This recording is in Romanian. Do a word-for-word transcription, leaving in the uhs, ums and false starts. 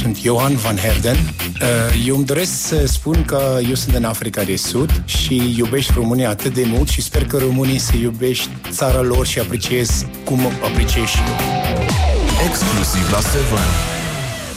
sunt Johan van Herden. Eu îmi doresc să spun că eu sunt în Africa de Sud și iubești România atât de mult și sper că românii să iubești țara lor și apreciez cum apreciez și eu. Exclusiv la Seven.